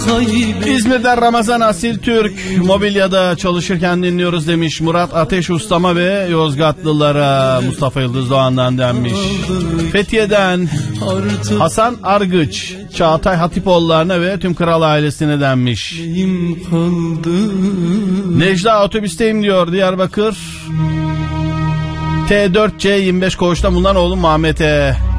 İzmir'den Ramazan Asil Türk, mobilyada çalışırken dinliyoruz demiş. Murat Ateş Ustama ve Yozgatlılara, Mustafa Yıldız Doğan'dan denmiş. Fethiye'den Hasan Argıç, Çağatay Hatipoğullarına ve tüm kral ailesine denmiş. Necla otobüsteyim diyor, Diyarbakır T4C 25 koğuşta bulunan oğlum Ahmet'e.